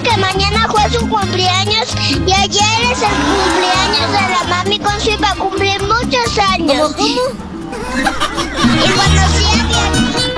que mañana fue su cumpleaños y ayer es el cumpleaños de la mami Consu y va a cumplir muchos años. ¿Cómo? Y conocí a mi